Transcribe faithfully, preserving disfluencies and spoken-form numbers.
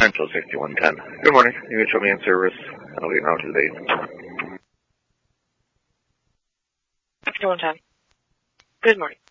Central sixty-one ten. Good morning. You show me in service. I'll be now to the base. sixty-one ten. Good morning.